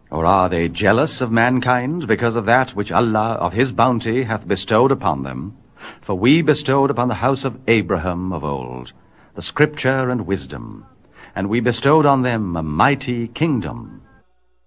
Or are they jealous of mankind because of that which Allah of his bounty hath bestowed upon them? For we bestowed upon the house of Abraham of old the scripture and wisdom, and we bestowed on them a mighty kingdom,